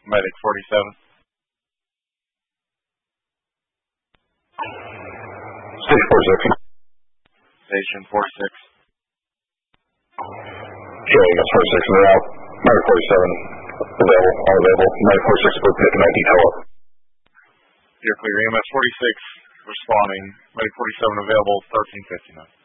Medic 47. Station 46. Station 46. Okay, that's 46, they're out. Medic 47, available, all available. Medic 46, we're picking that detail up. You're clear. EMS 46, responding. Medic 47 available, 1359.